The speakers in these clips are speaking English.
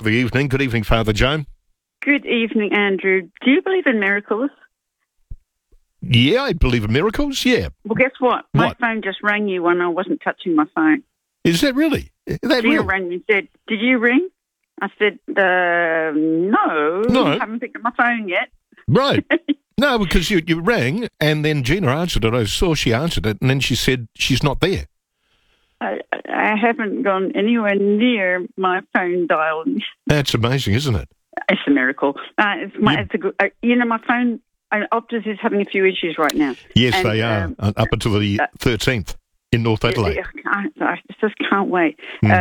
lovely evening. Good evening, Father Joan. Good evening, Andrew. Do you believe in miracles? Yeah, I believe in miracles, yeah. Well, guess what? My phone just rang you when I wasn't touching my phone. Is that really? Is that Gina real? rang me and said, did you ring? I said, no. I haven't picked up my phone yet. Right. No, because you rang and then Gina answered it. I saw she answered it and then she said she's not there. I haven't gone anywhere near my phone dial. That's amazing, isn't it? It's a miracle. It's a good. My phone. Optus is having a few issues right now. Yes, they are. Up until the 13th in North Adelaide. I just can't wait.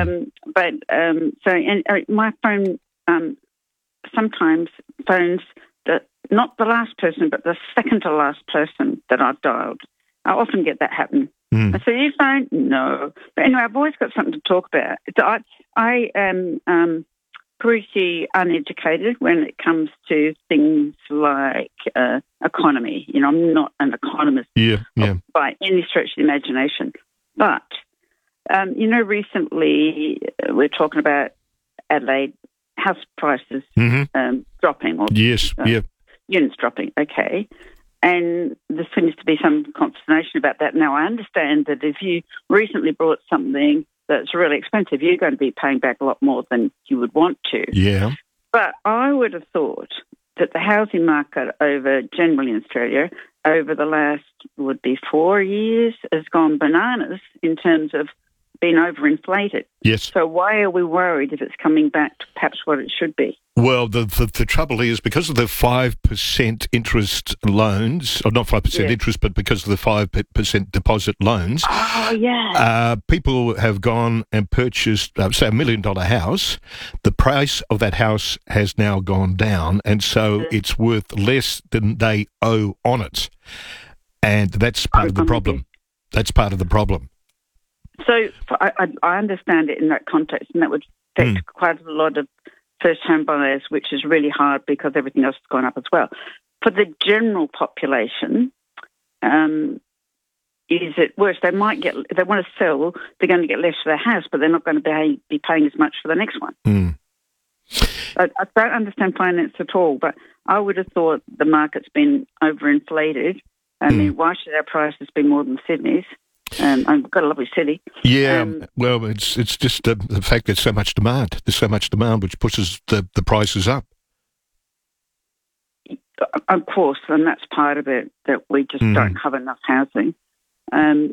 My phone sometimes phones not the last person, but the second to last person that I've dialed. I often get that happen. I say, you phone? No. But anyway, I've always got something to talk about. I am pretty uneducated when it comes to things like economy. I'm not an economist by any stretch of the imagination. But, recently we're talking about Adelaide house prices dropping. Or, units dropping, okay. And there seems to be some consternation about that. Now, I understand that if you recently bought something that's really expensive, you're going to be paying back a lot more than you would want to. Yeah. But I would have thought that the housing market generally in Australia, over the last, 4 years, has gone bananas in terms of being overinflated. Yes. So why are we worried if it's coming back to perhaps what it should be? Well, the trouble is because of the 5% interest loans, or not 5% interest, but because of the 5% deposit loans. Oh, yeah. People have gone and purchased, say, $1 million house. The price of that house has now gone down, and so it's worth less than they owe on it. And that's part of the problem. That's part of the problem. So I understand it in that context, and that would affect quite a lot of first-home buyers, which is really hard because everything else has gone up as well. For the general population, is it worse? They want to sell, they're going to get less for their house, but they're not going to be paying as much for the next one. I don't understand finance at all, but I would have thought the market's been overinflated. I mean, why should our prices be more than Sydney's? I've got a lovely city. Yeah, well, it's just the fact there's so much demand. There's so much demand which pushes the prices up. Of course, and that's part of it, that we just don't have enough housing. When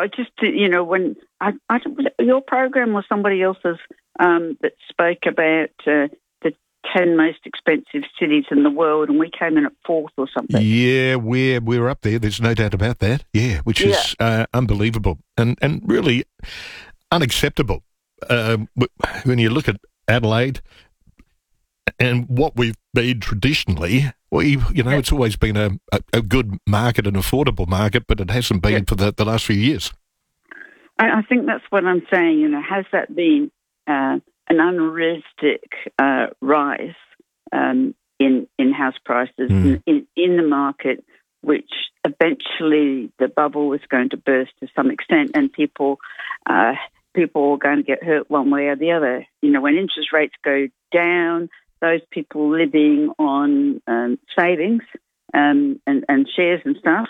your program or somebody else's that spoke about the 10 most expensive cities in the world, and we came in at 4th or something. Yeah, we're up there. There's no doubt about that. Yeah, which is unbelievable and really unacceptable. When you look at Adelaide and what we've been traditionally, it's always been a good market, an affordable market, but it hasn't been for the last few years. I think that's what I'm saying. Has that been an unrealistic rise in house prices in the market, which eventually the bubble was going to burst to some extent, and people are going to get hurt one way or the other. When interest rates go down, those people living on savings and shares and stuff,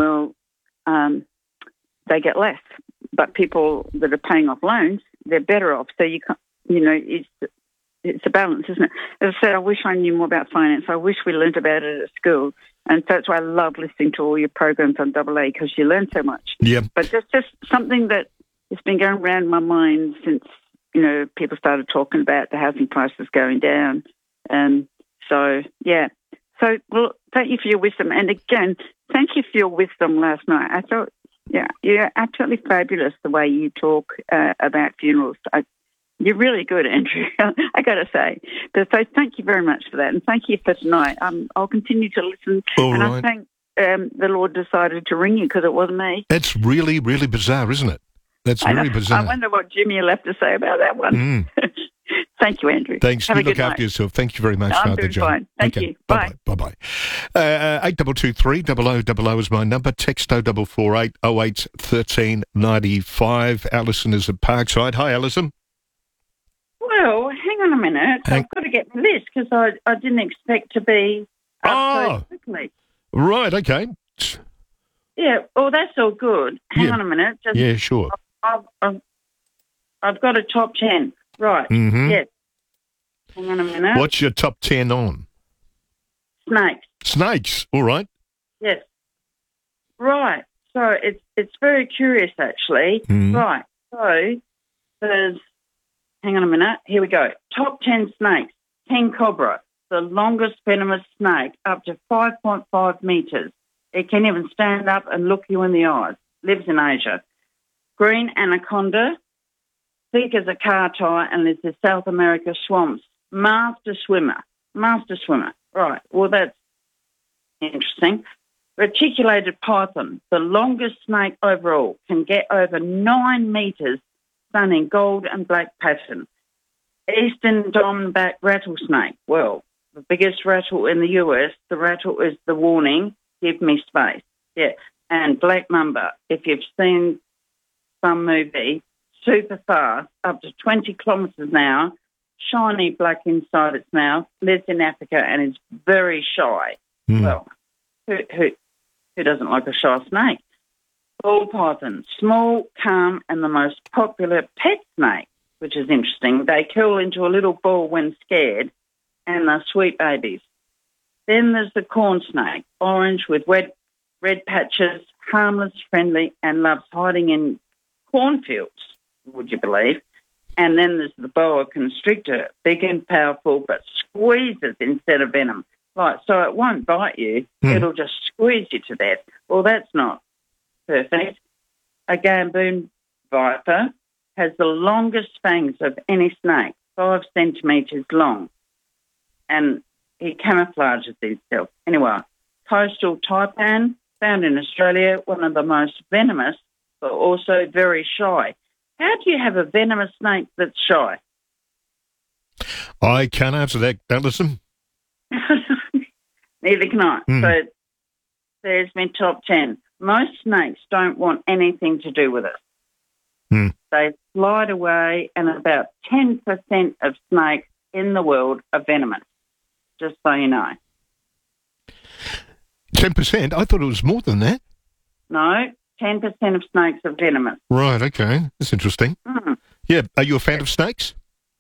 they get less. But people that are paying off loans, they're better off. So you can't. It's a balance, isn't it? As I said, I wish I knew more about finance. I wish we learnt about it at school. And so that's why I love listening to all your programs on AA, because you learn so much. Yeah. But that's just something that has been going around my mind since, people started talking about the housing prices going down. So, thank you for your wisdom. And again, thank you for your wisdom last night. I thought, you're absolutely fabulous the way you talk about funerals. You're really good, Andrew, I got to say. So thank you very much for that, and thank you for tonight. I'll continue to listen. I think the Lord decided to ring you because it wasn't me. That's really, really bizarre, isn't it? That's very bizarre. I wonder what Jimmy will have to say about that one. Thank you, Andrew. Thanks. You look after yourself. Thank you very much, Father John. Fine. Thank you. Bye. Bye-bye. 8223 0000 is my number. Text 0448 08 13 95. Alison is at Parkside. Hi, Alison. Well, hang on a minute. I've got get my list because I didn't expect to be up so quickly. Right, okay. Yeah, well, that's all good. Hang on a minute. Yeah, sure. I've got a top 10. Right, yes. Hang on a minute. What's your top 10 on? Snakes. Snakes, all right. Yes. Right, so it's very curious, actually. Right, so there's... Hang on a minute. Here we go. Top 10 snakes. King cobra, the longest venomous snake, up to 5.5 metres. It can even stand up and look you in the eyes. Lives in Asia. Green anaconda, thick as a car tyre and lives in South America swamps. Master swimmer. Right, well, that's interesting. Reticulated python, the longest snake overall, can get over 9 metres, stunning gold and black pattern. Eastern diamondback rattlesnake. Well, the biggest rattle in the US, the rattle is the warning, give me space. Yeah. And black mamba, if you've seen some movie, super fast, up to 20 kilometres an hour, shiny black inside its mouth, lives in Africa and is very shy. Well, who doesn't like a shy snake? Ball python, small, calm, and the most popular pet snake, which is interesting. They curl into a little ball when scared, and they're sweet babies. Then there's the corn snake, orange with red patches, harmless, friendly, and loves hiding in cornfields, would you believe? And then there's the boa constrictor, big and powerful, but squeezes instead of venom. Right, so it won't bite you, it'll just squeeze you to death. Well, that's not perfect. A gamboon viper has the longest fangs of any snake, 5 centimetres long, and he camouflages himself. Anyway, coastal taipan, found in Australia, one of the most venomous, but also very shy. How do you have a venomous snake that's shy? I can't answer that, Alison. Neither can I. So there's my top 10. Most snakes don't want anything to do with us. They slide away, and about 10% of snakes in the world are venomous, just so you know. 10%? I thought it was more than that. No, 10% of snakes are venomous. Right, okay. That's interesting. Yeah, are you a fan of snakes?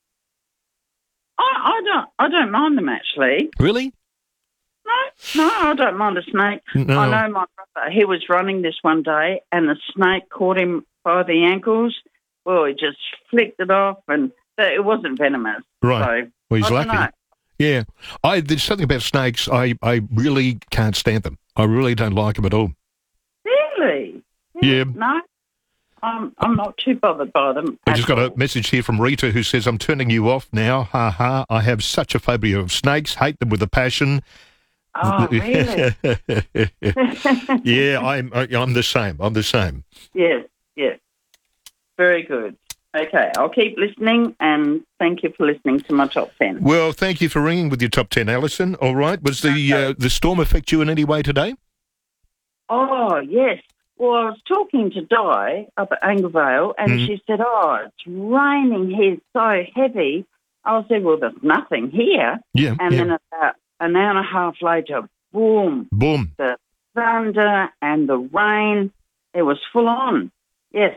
I don't mind them, actually. Really? No, I don't mind a snake. No. I know my brother, he was running this one day and the snake caught him by the ankles. Well, he just flicked it off and it wasn't venomous. Right. So, well, he's I don't lucky. know. Yeah. There's something about snakes, I really can't stand them. I really don't like them at all. Really? Yeah. No, I'm not too bothered by them. I just got a message here from Rita who says, I'm turning you off now. Ha ha. I have such a phobia of snakes. Hate them with a passion. Oh, really? Yeah, I'm the same. I'm the same. Yes. Very good. Okay, I'll keep listening, and thank you for listening to my top 10. Well, thank you for ringing with your top 10, Alison. All right. Was the storm affect you in any way today? Oh, yes. Well, I was talking to Di up at Anglevale, and she said, it's raining here so heavy. I said, well, there's nothing here. Yeah. And then about an hour and a half later, boom. Boom. The thunder and the rain, it was full on. Yes.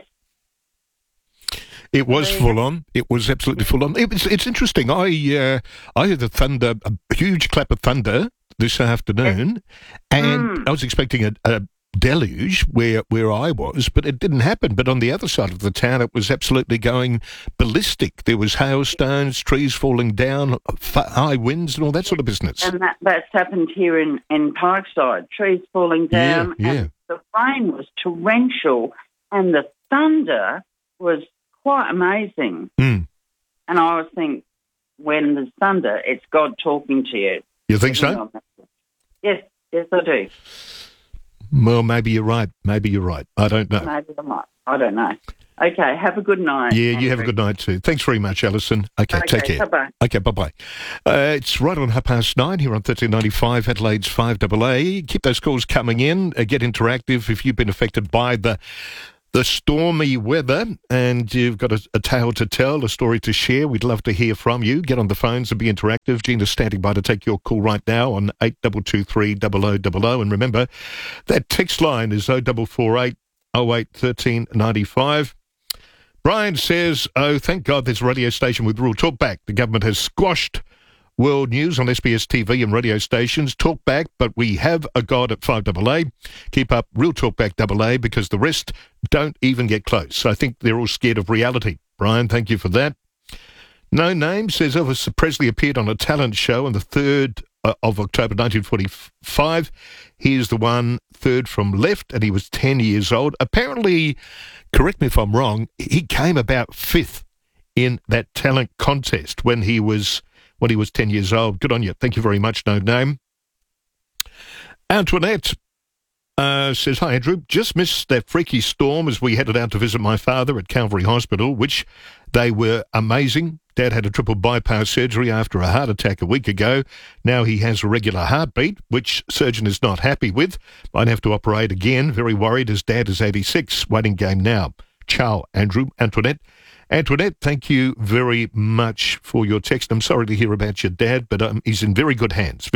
It was full on. It was absolutely full on. It's interesting. I heard the thunder, a huge clap of thunder this afternoon, and I was expecting a deluge where I was, but it didn't happen. But on the other side of the town, it was absolutely going ballistic. There was hailstones, trees falling down, high winds, and all that sort of business. And that's happened here in Parkside. Trees falling down. Yeah. And the rain was torrential, and the thunder was quite amazing. And I always think when there's thunder, it's God talking to you. You think so? Yes, I do. Well, maybe you're right. I don't know. Maybe I'm not. I don't know. Okay, have a good night. Yeah, you have a good night too. Thanks very much, Alison. Okay, take care. Bye-bye. Okay, bye-bye. It's right on 9:30 here on 1395 Adelaide's 5AA. Keep those calls coming in. Get interactive if you've been affected by the the stormy weather, and you've got a tale to tell, a story to share. We'd love to hear from you. Get on the phones and be interactive. Gina's standing by to take your call right now on 8223 0000. And remember, that text line is 0448 08 13 95. Brian says, oh, thank God there's a radio station with Real Talkback. The government has squashed world news on SBS TV and radio stations. Talk back, but we have a God at 5AA. Keep up Real Talkback AA because the rest don't even get close. I think they're all scared of reality. Brian, thank you for that. No Name says Elvis Presley appeared on a talent show on the 3rd of October 1945. He's the one third from left, and he was 10 years old. Apparently, correct me if I'm wrong, he came about 5th in that talent contest when he was 10 years old. Good on you. Thank you very much, No Name. Antoinette says, hi, Andrew. Just missed that freaky storm as we headed out to visit my father at Calvary Hospital, which they were amazing. Dad had a triple bypass surgery after a heart attack a week ago. Now he has a regular heartbeat, which surgeon is not happy with. Might have to operate again. Very worried as Dad is 86. Waiting game now. Ciao, Andrew. Antoinette. Antoinette, thank you very much for your text. I'm sorry to hear about your dad, but he's in very good hands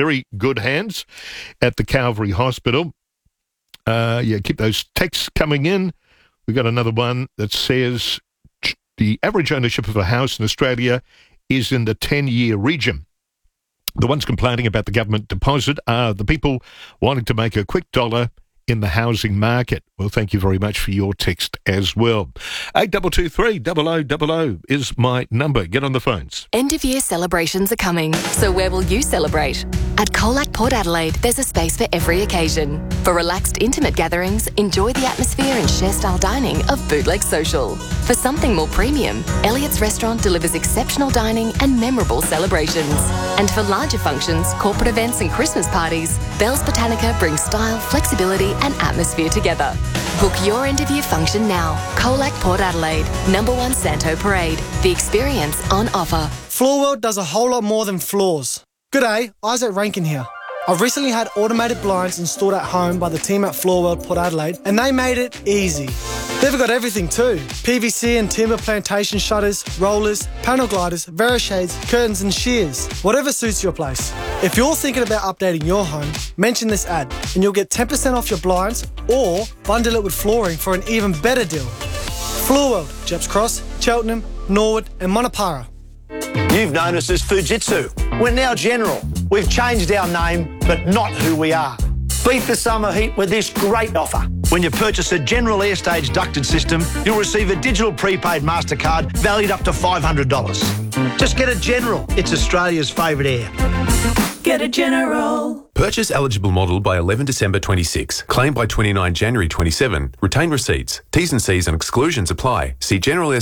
at the Calvary Hospital. Keep those texts coming in. We've got another one that says the average ownership of a house in Australia is in the 10-year region. The ones complaining about the government deposit are the people wanting to make a quick dollar in the housing market. Well, thank you very much for your text as well. 8223 0000 is my number. Get on the phones. End of year celebrations are coming, so where will you celebrate? At Colac Port Adelaide, there's a space for every occasion. For relaxed, intimate gatherings, enjoy the atmosphere and share-style dining of Bootleg Social. For something more premium, Elliott's Restaurant delivers exceptional dining and memorable celebrations. And for larger functions, corporate events and Christmas parties, Bell's Botanica brings style, flexibility and atmosphere together. Book your end-of-year function now. Colac Port Adelaide, number 1 Santo Parade. The experience on offer. Floorworld does a whole lot more than floors. G'day, Isaac Rankin here. I've recently had automated blinds installed at home by the team at Floorworld Port Adelaide, and they made it easy. They've got everything too. PVC and timber plantation shutters, rollers, panel gliders, Verishades, curtains and shears. Whatever suits your place. If you're thinking about updating your home, mention this ad and you'll get 10% off your blinds or bundle it with flooring for an even better deal. Floorworld, Jeps Cross, Cheltenham, Norwood and Monopara. You've known us as Fujitsu. We're now General. We've changed our name, but not who we are. Beat the summer heat with this great offer. When you purchase a General Airstage ducted system, you'll receive a digital prepaid MasterCard valued up to $500. Just get a General. It's Australia's favourite air. Get a General. Purchase eligible model by 11 December 26. Claim by 29 January 27. Retain receipts. T's and C's and exclusions apply. See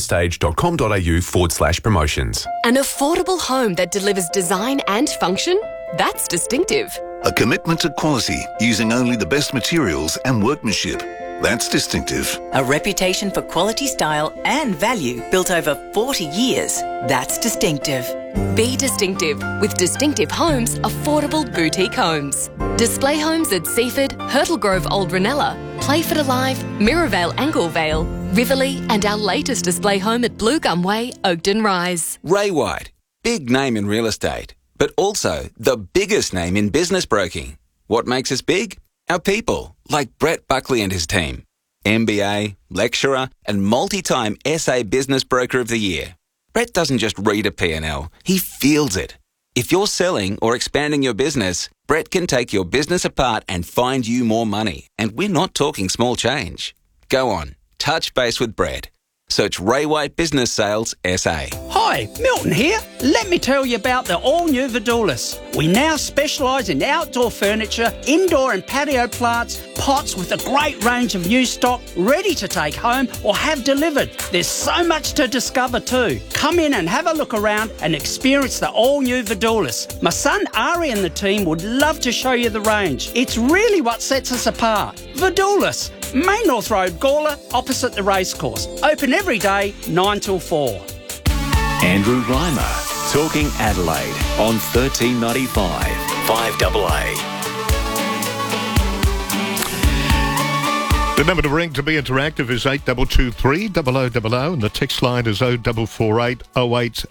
generalairstage.com.au/promotions. An affordable home that delivers design and function? That's distinctive. A commitment to quality using only the best materials and workmanship. That's distinctive. A reputation for quality, style and value built over 40 years. That's distinctive. Be distinctive with Distinctive Homes affordable boutique homes. Display homes at Seaford, Hurtle Grove Old Ranella, Playford Alive, Mirrorvale Anglevale, Riverlea and our latest display home at Blue Gum Way, Oakden Rise. Ray White, big name in real estate, but also the biggest name in business broking. What makes us big? Our people, like Brett Buckley and his team. MBA, lecturer and multi-time SA Business Broker of the Year. Brett doesn't just read a P&L, he feels it. If you're selling or expanding your business, Brett can take your business apart and find you more money. And we're not talking small change. Go on, touch base with Brett. Search Ray White Business Sales SA. Hi, Milton here. Let me tell you about the all-new Vidulis. We now specialise in outdoor furniture, indoor and patio plants, pots with a great range of new stock ready to take home or have delivered. There's so much to discover too. Come in and have a look around and experience the all-new Vidulis. My son Ari and the team would love to show you the range. It's really what sets us apart. Vidulis, Main North Road, Gawler, opposite the racecourse. Open every day, 9 till 4. Andrew Reimer, Talking Adelaide on 1395 5AA. The number to ring to be interactive is 8223 0000, and the text line is 0448 08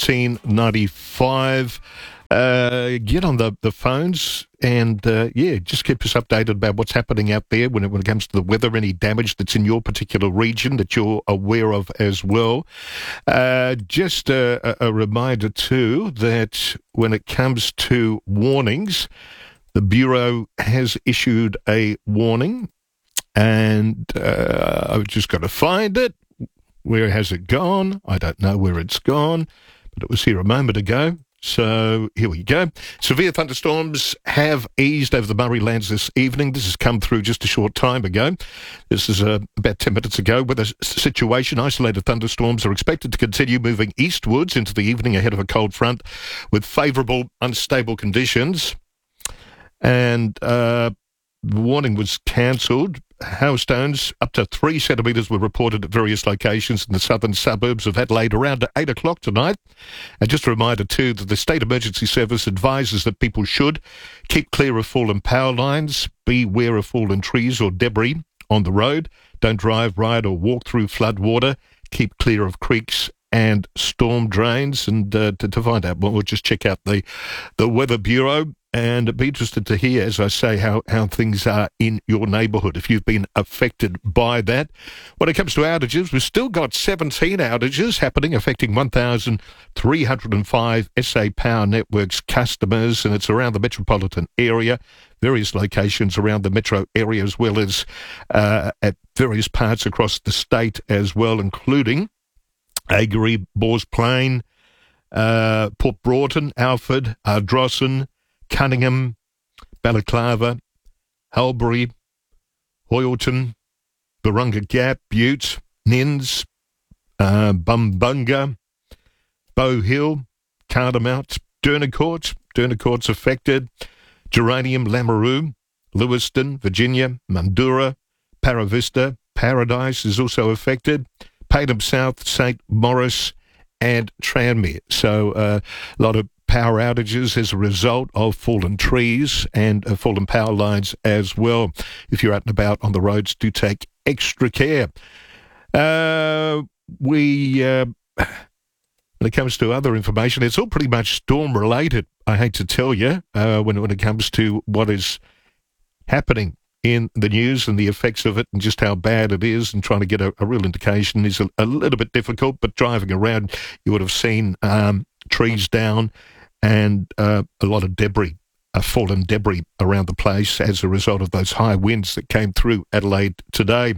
1395. Get on the phones and, just keep us updated about what's happening out there when it comes to the weather, any damage that's in your particular region that you're aware of as well. Just a reminder too that when it comes to warnings, the Bureau has issued a warning, and I've just got to find it. Where has it gone? I don't know where it's gone, but it was here a moment ago. So here we go. Severe thunderstorms have eased over the Murray Lands this evening. This has come through just a short time ago. This is about 10 minutes ago. Weather situation, isolated thunderstorms are expected to continue moving eastwards into the evening ahead of a cold front with favourable, unstable conditions. And the warning was cancelled. Hailstones up to 3 centimetres were reported at various locations in the southern suburbs of Adelaide around 8 o'clock tonight. And just a reminder too that the State Emergency Service advises that people should keep clear of fallen power lines, beware of fallen trees or debris on the road, don't drive, ride or walk through flood water, keep clear of creeks and storm drains. And to find out more, we'll just check out the Weather Bureau. And I'd be interested to hear, as I say, how things are in your neighbourhood, if you've been affected by that. When it comes to outages, we've still got 17 outages happening, affecting 1,305 SA Power Networks customers, and it's around the metropolitan area, various locations around the metro area, as well as at various parts across the state as well, including Agaree, Bors Plain, Port Broughton, Alfred, Ardrossan, Cunningham, Balaclava, Halbury, Hoyleton, Barunga Gap, Butte, Nins, Bumbunga, Bow Hill, Cardamount, Dernicourt's affected, Geranium, Lamoureux, Lewiston, Virginia, Mundura, Paravista, Paradise is also affected, Paynham South, St. Maurice and Tranmere. So a lot of power outages as a result of fallen trees and fallen power lines as well. If you're out and about on the roads, do take extra care. When it comes to other information, it's all pretty much storm-related, I hate to tell you, when it comes to what is happening in the news and the effects of it and just how bad it is, and trying to get a real indication is a little bit difficult. But driving around, you would have seen trees down and a lot of debris, fallen debris around the place as a result of those high winds that came through Adelaide today.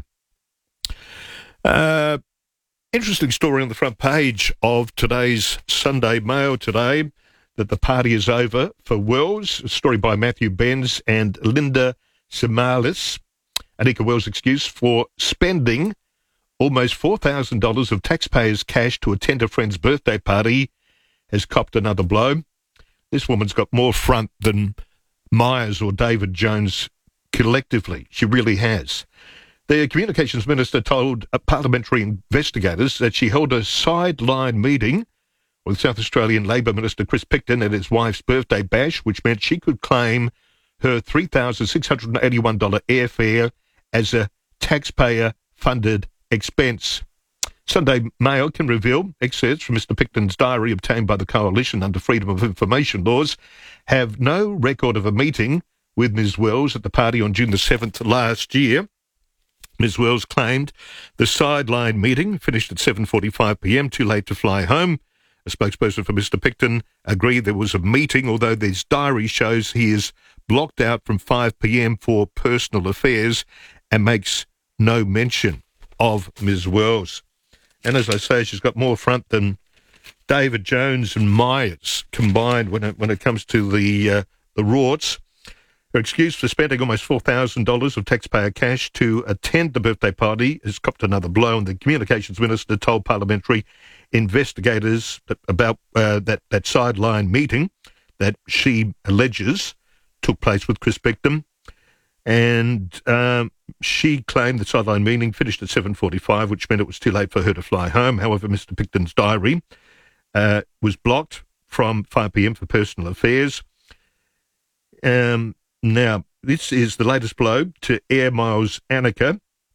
Interesting story on the front page of today's Sunday Mail today, that the party is over for Wells. A story by Matthew Benz and Linda Samalis. Anika Wells' excuse for spending almost $4,000 of taxpayers' cash to attend a friend's birthday party has copped another blow. This woman's got more front than Myers or David Jones collectively. She really has. The Communications Minister told parliamentary investigators that she held a sideline meeting with South Australian Labor Minister Chris Picton at his wife's birthday bash, which meant she could claim her $3,681 airfare as a taxpayer-funded expense. Sunday Mail can reveal excerpts from Mr Picton's diary obtained by the Coalition under Freedom of Information laws have no record of a meeting with Ms Wells at the party on June the 7th last year. Ms Wells claimed the sideline meeting finished at 7:45pm, too late to fly home. A spokesperson for Mr Picton agreed there was a meeting, although his diary shows he is blocked out from 5pm for personal affairs and makes no mention of Ms Wells. And as I say, she's got more front than David Jones and Myers combined when it comes to the rorts. Her excuse for spending almost $4,000 of taxpayer cash to attend the birthday party has copped another blow, and the Communications Minister told parliamentary investigators about that sideline meeting that she alleges took place with Chris Picton. And she claimed the sideline meeting finished at 7:45, which meant it was too late for her to fly home. However, Mr Picton's diary was blocked from 5pm for personal affairs. Now, this is the latest blow to Air Miles Anika.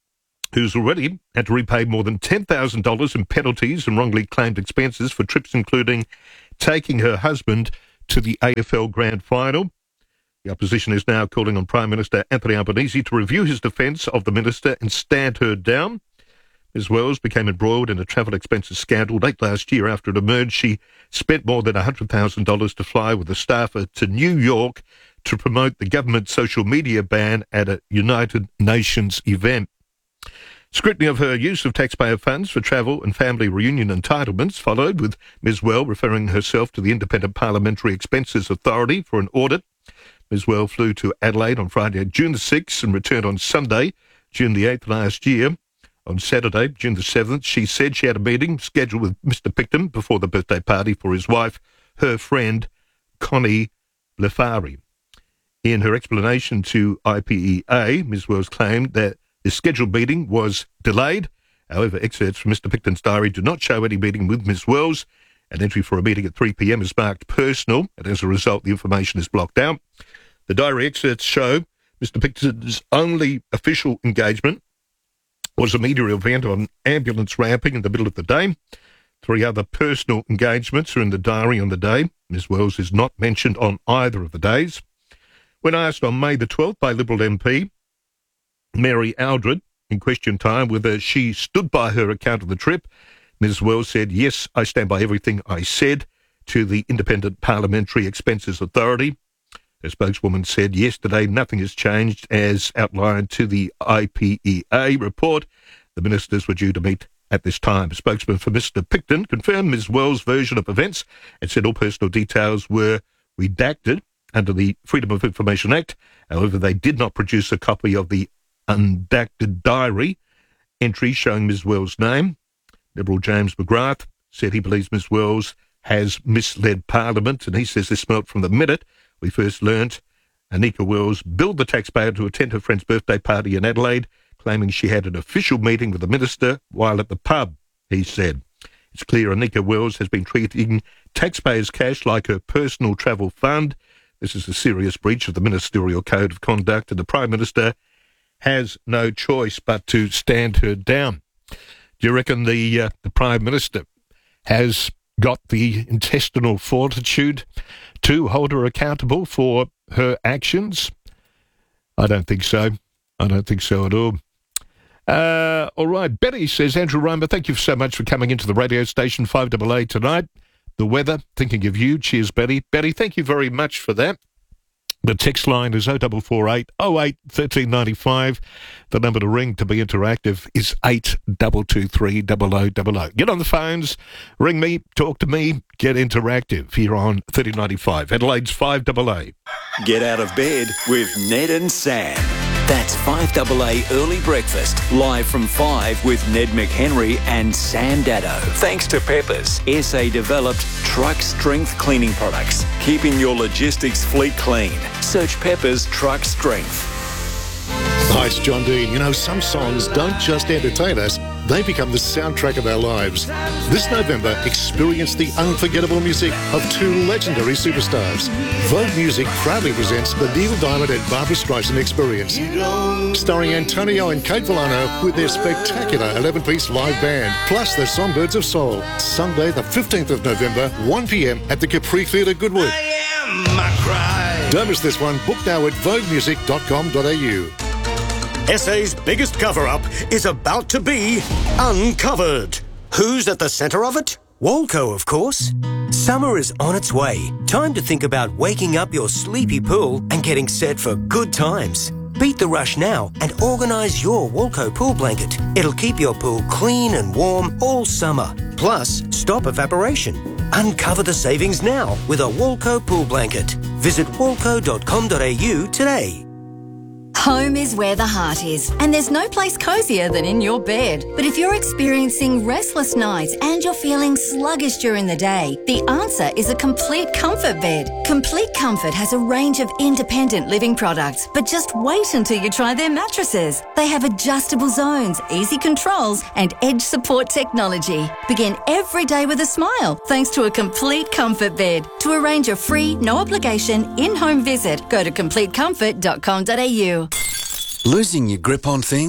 who's already had to repay more than $10,000 in penalties and wrongly claimed expenses for trips including taking her husband to the AFL Grand Final. The opposition is now calling on Prime Minister Anthony Albanese to review his defence of the minister and stand her down. Ms Wells became embroiled in a travel expenses scandal late last year after it emerged she spent more than $100,000 to fly with a staffer to New York to promote the government social media ban at a United Nations event. Scrutiny of her use of taxpayer funds for travel and family reunion entitlements followed, with Ms Wells referring herself to the Independent Parliamentary Expenses Authority for an audit. Ms Wells flew to Adelaide on Friday, June the 6th and returned on Sunday, June the 8th last year. On Saturday, June the 7th, she said she had a meeting scheduled with Mr Picton before the birthday party for his wife, her friend, Connie Lefari. In her explanation to IPEA, Ms Wells claimed that the scheduled meeting was delayed. However, excerpts from Mr Picton's diary do not show any meeting with Ms Wells. An entry for a meeting at 3 p.m. is marked personal, and as a result, the information is blocked out. The diary excerpts show Mr Picton's only official engagement was a media event on ambulance ramping in the middle of the day. 3 other personal engagements are in the diary on the day. Ms Wells is not mentioned on either of the days. When asked on May the 12th by Liberal MP Mary Aldred in question time whether she stood by her account of the trip, Ms Wells said, "Yes, I stand by everything I said to the Independent Parliamentary Expenses Authority." Her spokeswoman said yesterday nothing has changed as outlined to the IPEA report. The ministers were due to meet at this time. A spokesman for Mr Picton confirmed Ms Wells' version of events and said all personal details were redacted under the Freedom of Information Act. However, they did not produce a copy of the undacted diary entry showing Ms Wells' name. Liberal James McGrath said he believes Ms Wells has misled Parliament, and he says this smelt from the minute we first learnt Anika Wells billed the taxpayer to attend her friend's birthday party in Adelaide, claiming she had an official meeting with the minister while at the pub, he said. It's clear Anika Wells has been treating taxpayers' cash like her personal travel fund. This is a serious breach of the Ministerial Code of Conduct, and the Prime Minister has no choice but to stand her down. Do you reckon the Prime Minister has got the intestinal fortitude to hold her accountable for her actions? I don't think so. I don't think so at all. All right, Betty says, Andrew Reimer, thank you so much for coming into the radio station 5AA tonight. The weather, thinking of you. Cheers, Betty. Betty, thank you very much for that. The text line is 0448 08 1395. The number to ring to be interactive is 8223 0000. Get on the phones, ring me, talk to me, get interactive here on 3095. Adelaide's 5AA. Get out of bed with Ned and Sam. That's 5AA Early Breakfast, live from 5 with Ned McHenry and Sam Dado. Thanks to Peppers, SA-developed truck strength cleaning products, keeping your logistics fleet clean. Search Peppers Truck Strength. Hi, it's John Dean. You know, some songs don't just entertain us, they become the soundtrack of our lives. This November, experience the unforgettable music of 2 legendary superstars. Vogue Music proudly presents the Neil Diamond and Barbra Streisand Experience, starring Antonio and Kate Villano with their spectacular 11-piece live band, plus the Songbirds of Soul. Sunday, the 15th of November, 1 p.m. at the Capri Theatre, Goodwood. Don't miss this one. Book now at voguemusic.com.au. SA's biggest cover-up is about to be uncovered. Who's at the centre of it? Walco, of course. Summer is on its way. Time to think about waking up your sleepy pool and getting set for good times. Beat the rush now and organise your Walco pool blanket. It'll keep your pool clean and warm all summer. Plus, stop evaporation. Uncover the savings now with a Walco pool blanket. Visit walco.com.au today. Home is where the heart is, and there's no place cosier than in your bed. But if you're experiencing restless nights and you're feeling sluggish during the day, the answer is a Complete Comfort bed. Complete Comfort has a range of independent living products, but just wait until you try their mattresses. They have adjustable zones, easy controls, and edge support technology. Begin every day with a smile thanks to a Complete Comfort bed. To arrange a free, no-obligation, in-home visit, go to completecomfort.com.au. Losing your grip on things?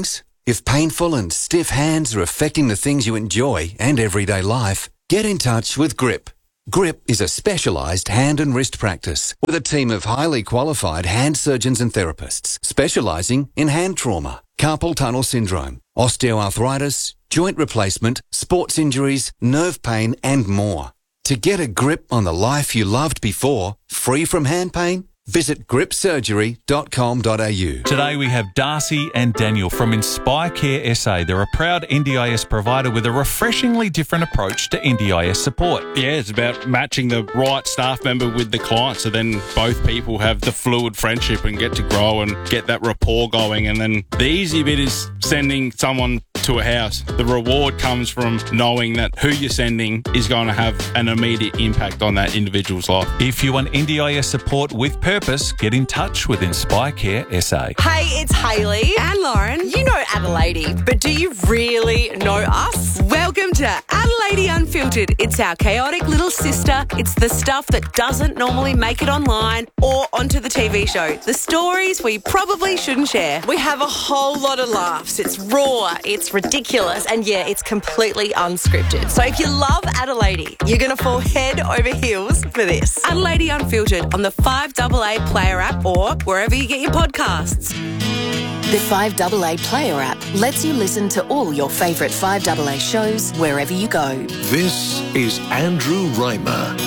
If painful and stiff hands are affecting the things you enjoy and everyday life, get in touch with GRIP. GRIP is a specialised hand and wrist practice with a team of highly qualified hand surgeons and therapists specialising in hand trauma, carpal tunnel syndrome, osteoarthritis, joint replacement, sports injuries, nerve pain and more. To get a grip on the life you loved before, free from hand pain, visit gripsurgery.com.au. Today we have Darcy and Daniel from Inspire Care SA. They're a proud NDIS provider with a refreshingly different approach to NDIS support. Yeah, it's about matching the right staff member with the client, so then both people have the fluid friendship and get to grow and get that rapport going. And then the easy bit is sending someone to a house. The reward comes from knowing that who you're sending is going to have an immediate impact on that individual's life. If you want NDIS support with purpose, get in touch with Inspire Care SA. Hey, it's Hayley and Lauren. You know Adelaide, but do you really know us? Welcome to Adelaide Unfiltered. It's our chaotic little sister. It's the stuff that doesn't normally make it online or onto the TV show. The stories we probably shouldn't share. We have a whole lot of laughs. It's raw, it's ridiculous, and yeah, it's completely unscripted. So if you love Adelaide, you're going to fall head over heels for this. Adelaide Unfiltered on the 5AA Player app or wherever you get your podcasts. The 5AA Player app lets you listen to all your favourite 5AA shows wherever you go. This is Andrew Reimer.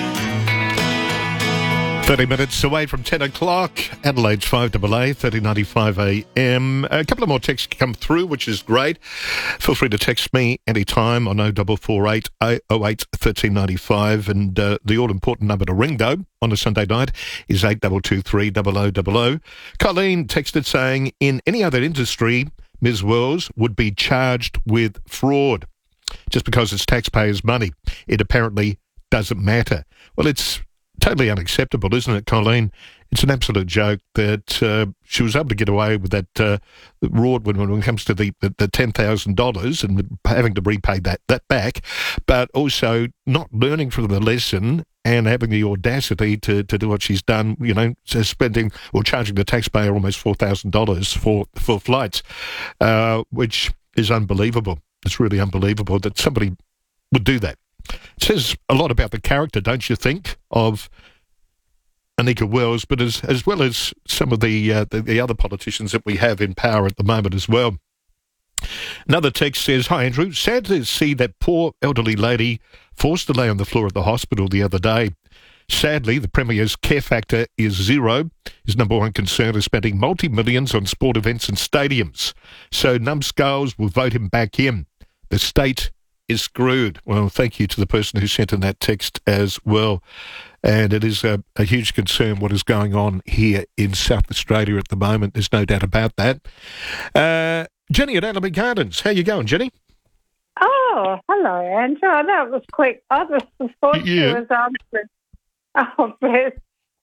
30 minutes away from 10 o'clock, Adelaide's 5AA, 3095 AM. A couple of more texts come through, which is great. Feel free to text me anytime on 0448 08 1395. And the all-important number to ring, though, on a Sunday night is 8223 0000. Colleen texted saying, in any other industry, Ms. Wells would be charged with fraud. Just because it's taxpayers' money, it apparently doesn't matter. Well, it's totally unacceptable, isn't it, Colleen? It's an absolute joke that she was able to get away with that fraud when it comes to the $10,000 and having to repay that back, but also not learning from the lesson and having the audacity to do what she's done, you know, so spending or charging the taxpayer almost $4,000 for flights, which is unbelievable. It's really unbelievable that somebody would do that. It says a lot about the character, don't you think, of Anika Wells, but as well as some of the other politicians that we have in power at the moment as well. Another text says, "Hi Andrew, sad to see that poor elderly lady forced to lay on the floor of the hospital the other day. Sadly, the Premier's care factor is zero. His number one concern is spending multi-millions on sport events and stadiums. So numbskulls will vote him back in. The state is screwed." Well, thank you to the person who sent in that text as well. And it is a huge concern what is going on here in South Australia at the moment. There's no doubt about that. Jenny at Alamy Gardens. How you going, Jenny? Oh, hello, Andrew. That was quick. I just thought she was answering. Oh, bless.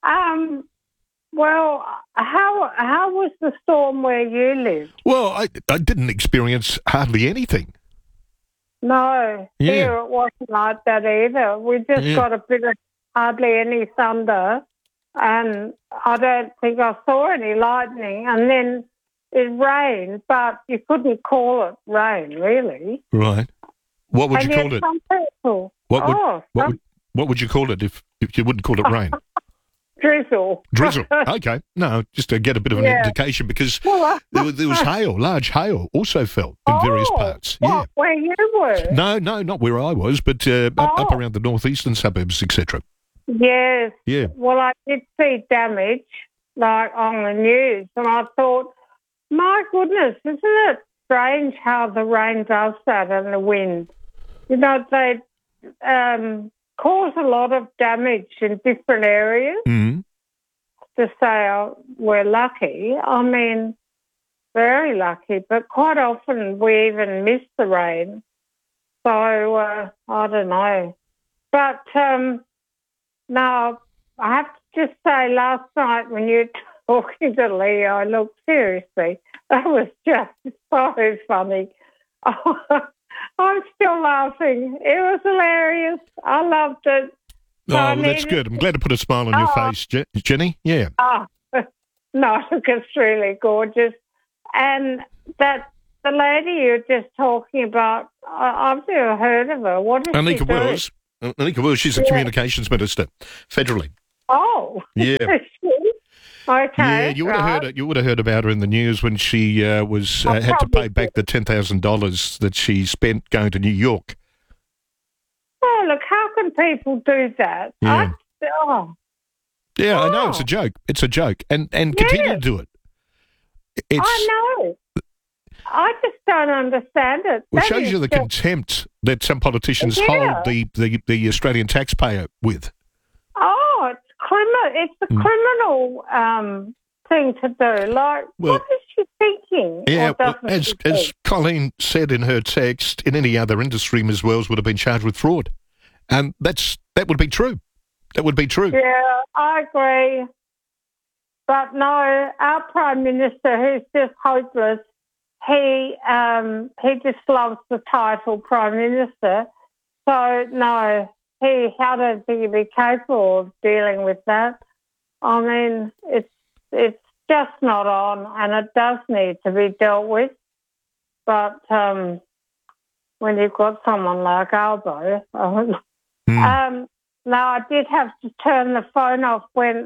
Well, how was the storm where you live? Well, I didn't experience hardly anything. No, here it wasn't like that either. We just got a bit of hardly any thunder, and I don't think I saw any lightning, and then it rained, but you couldn't call it rain, really. Right. What would you call it? Some people. What would you call it if you wouldn't call it rain? Drizzle. Drizzle. Okay. No, just to get a bit of an indication, because there was hail, large hail also fell in various parts. What, where you were? No, not where I was, but up around the northeastern suburbs, etc. Yes. Yeah. Well, I did see damage, like on the news, and I thought, my goodness, isn't it strange how the rain does that and the wind? You know, they cause a lot of damage in different areas. Mm-hmm. To say we're lucky, I mean, very lucky, but quite often we even miss the rain. So, I don't know. But now, I have to just say, last night when you were talking to Leo, look, seriously, that was just so funny. I'm still laughing. It was hilarious. I loved it. Oh, well, that's good. I'm glad to put a smile on your face, Jenny. Yeah. Oh, no, it's really gorgeous. And that the lady you're just talking about, I've never heard of her. What is she Anika doing? Wills. Anika Wills, she's a communications minister, federally. Oh. Yeah. Okay. Yeah, you would have heard it. You would have heard about her in the news when she had to pay back the $10,000 that she spent going to New York. Oh, look, how can people do that? Yeah. I know, it's a joke. It's a joke. And continue to do it. I know. I just don't understand it. Well, it shows you the contempt that some politicians hold the Australian taxpayer with. Oh, it's criminal. It's a criminal thing to do. Like, what is she thinking? Yeah, as Colleen said in her text, in any other industry, Ms. Wells would have been charged with fraud. And that would be true. That would be true. Yeah, I agree. But no, our Prime Minister, who's just hopeless, he just loves the title Prime Minister. So, no, I don't think he'd be capable of dealing with that. I mean, it's just not on, and it does need to be dealt with. But when you've got someone like Albo, no, I did have to turn the phone off when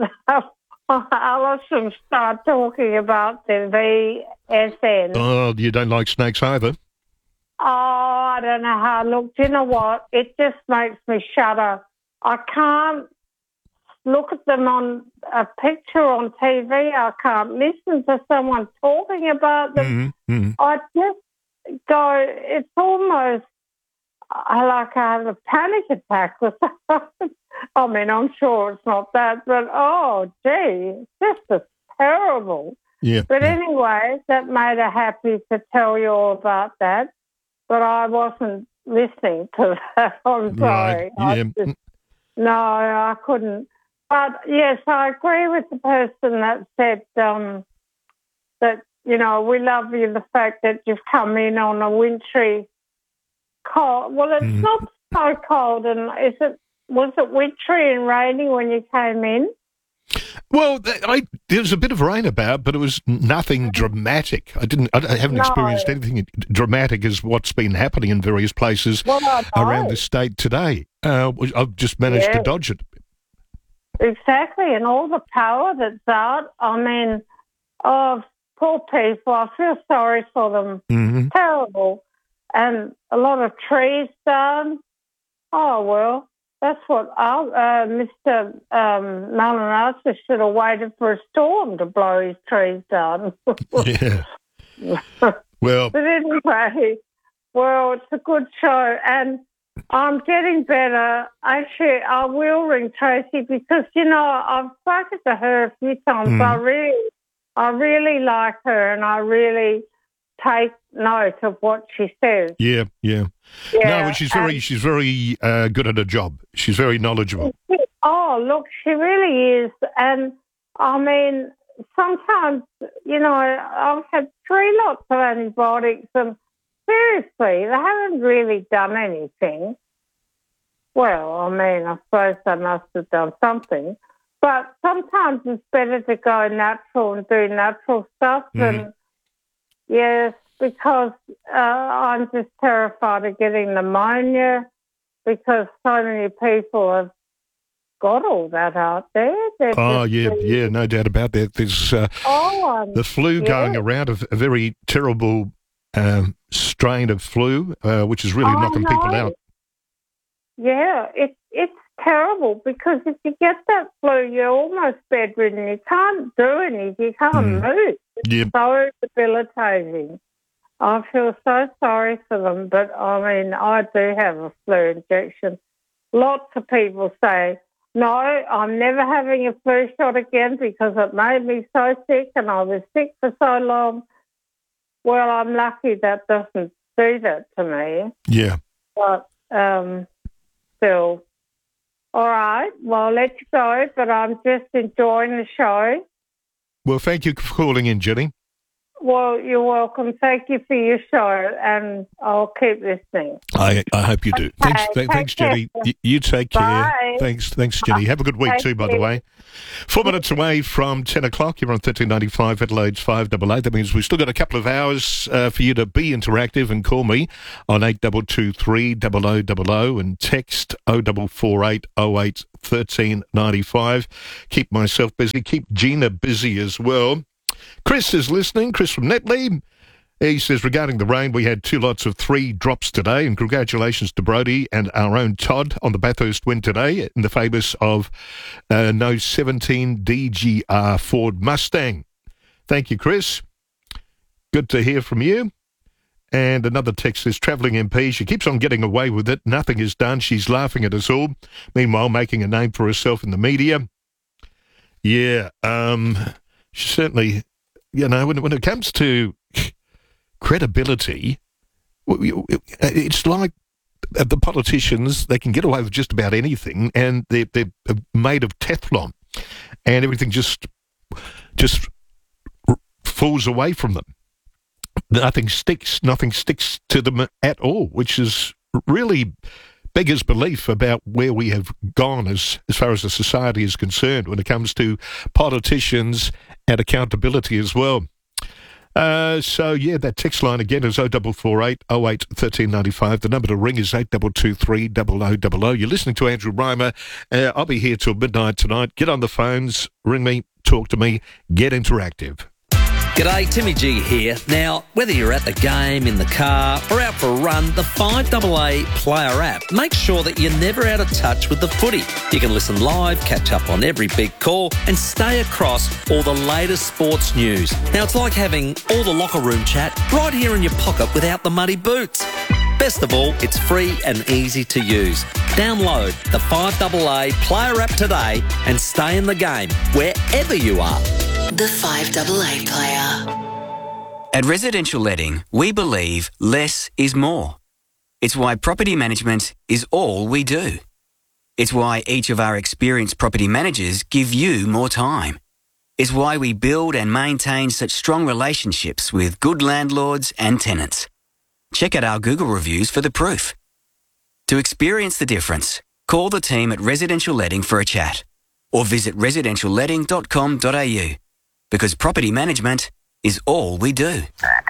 Alison started talking about the VSN. Oh, you don't like snakes either? Oh, I don't know how. Look, do you know what? It just makes me shudder. I can't look at them on a picture on TV. I can't listen to someone talking about them. I just go, it's almost like I have a panic attack or something. I mean, I'm sure it's not that, but oh, gee, it's just terrible. Yeah. But anyway, that made her happy to tell you all about that. But I wasn't listening to that. I'm sorry. Right. Yeah. No, I couldn't. But yes, I agree with the person that said that, you know, we love you, the fact that you've come in on a wintry cold. Well, it's not so cold, and was it wintry and rainy when you came in? Well, there was a bit of rain about, but it was nothing dramatic. I haven't experienced anything dramatic as what's been happening in various places around the state today. I've just managed to dodge it. Exactly, and all the power that's out. I mean, poor people. I feel sorry for them. Terrible. And a lot of trees down. Oh, well, that's what Mr. Malinowski should have waited for a storm to blow his trees down. Yeah. Well. But anyway, well, it's a good show. And I'm getting better. Actually, I will ring Tracy because, you know, I've spoken to her a few times. I really like her, and I really take note of what she says. Yeah. No, but she's very good at her job. She's very knowledgeable. Oh, look, she really is. And, I mean, sometimes, you know, I've had 3 lots of antibiotics, and seriously, they haven't really done anything. Well, I mean, I suppose they must have done something. But sometimes it's better to go natural and do natural stuff than... Yes, because I'm just terrified of getting pneumonia because so many people have got all that out there. No doubt about that. There's the flu going around, a very terrible strain of flu, which is really knocking people out. Yeah, it's terrible because if you get that flu, you're almost bedridden. You can't do anything. You can't move. It's so debilitating. I feel so sorry for them, but, I mean, I do have a flu injection. Lots of people say, no, I'm never having a flu shot again because it made me so sick and I was sick for so long. Well, I'm lucky that doesn't do that to me. Yeah. But still. All right, well, I'll let you go, but I'm just enjoying the show. Well, thank you for calling in, Jenny. Well, you're welcome. Thank you for your show, and I'll keep listening. I hope you do. Thanks, Jenny. You take care. Bye. Thanks, Jenny. Have a good week too, by the way. 4 minutes away from 10 o'clock. You're on 1395 Adelaide's 588. That means we've still got a couple of hours for you to be interactive and call me on 8223 0000 and text 0448 08 1395. Keep myself busy. Keep Gina busy as well. Chris is listening. Chris from Netley. He says, regarding the rain, we had 2 lots of 3 drops today, and congratulations to Brody and our own Todd on the Bathurst win today in the favours of no 17 DGR Ford Mustang. Thank you, Chris. Good to hear from you. And another text says, travelling MP, she keeps on getting away with it. Nothing is done. She's laughing at us all. Meanwhile, making a name for herself in the media. Yeah, she certainly, when it comes to credibility, it's like the politicians, they can get away with just about anything, and they're made of Teflon, and everything just falls away from them. Nothing sticks to them at all, which is really beggars belief about where we have gone as far as the society is concerned when it comes to politicians and accountability as well. That text line again is 0448 08 1395. The number to ring is 8223 0000. You're listening to Andrew Reimer. I'll be here till midnight tonight. Get on the phones, ring me, talk to me, get interactive. G'day, Timmy G here. Now, whether you're at the game, in the car, or out for a run, the 5AA Player app makes sure that you're never out of touch with the footy. You can listen live, catch up on every big call, and stay across all the latest sports news. Now, it's like having all the locker room chat right here in your pocket without the muddy boots. Best of all, it's free and easy to use. Download the 5AA Player app today and stay in the game wherever you are. The 5AA Player. At Residential Letting, we believe less is more. It's why property management is all we do. It's why each of our experienced property managers give you more time. It's why we build and maintain such strong relationships with good landlords and tenants. Check out our Google reviews for the proof. To experience the difference, call the team at Residential Letting for a chat or visit residentialletting.com.au. Because property management is all we do.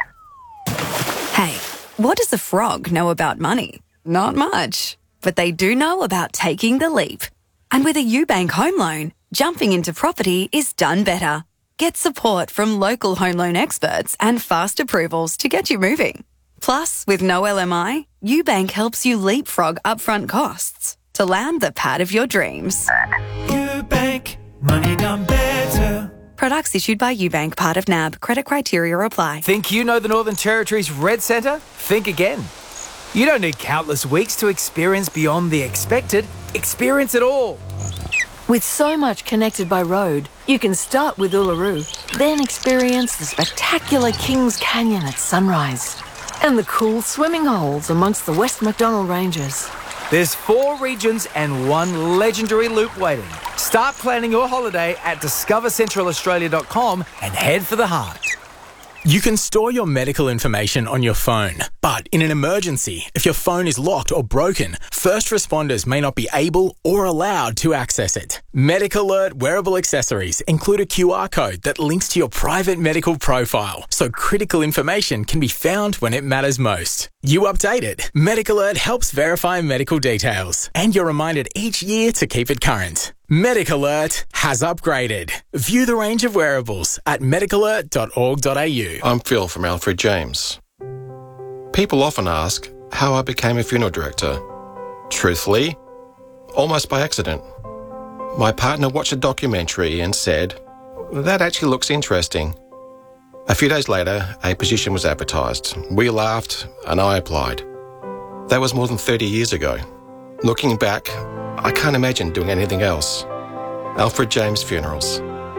Hey, what does a frog know about money? Not much. But they do know about taking the leap. And with a UBank home loan, jumping into property is done better. Get support from local home loan experts and fast approvals to get you moving. Plus, with no LMI, UBank helps you leapfrog upfront costs to land the pad of your dreams. UBank, money done better. Products issued by UBank, part of NAB. Credit criteria apply. Think you know the Northern Territory's Red Centre? Think again. You don't need countless weeks to experience beyond the expected. Experience it all. With so much connected by road, you can start with Uluru, then experience the spectacular Kings Canyon at sunrise and the cool swimming holes amongst the West MacDonnell Ranges. There's 4 regions and 1 legendary loop waiting. Start planning your holiday at discovercentralaustralia.com and head for the heart. You can store your medical information on your phone, but in an emergency, if your phone is locked or broken, first responders may not be able or allowed to access it. MedicAlert wearable accessories include a QR code that links to your private medical profile, so critical information can be found when it matters most. You update it. MedicAlert helps verify medical details, and you're reminded each year to keep it current. MedicAlert has upgraded. View the range of wearables at medicalert.org.au. I'm Phil from Alfred James. People often ask how I became a funeral director. Truthfully, almost by accident. My partner watched a documentary and said, "That actually looks interesting." A few days later, a position was advertised. We laughed and I applied. That was more than 30 years ago. Looking back, I can't imagine doing anything else. Alfred James Funerals,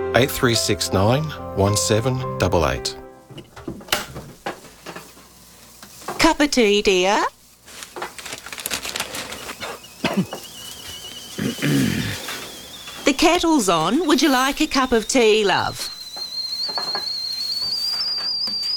8369 1788. Cup of tea, dear? The kettle's on. Would you like a cup of tea, love?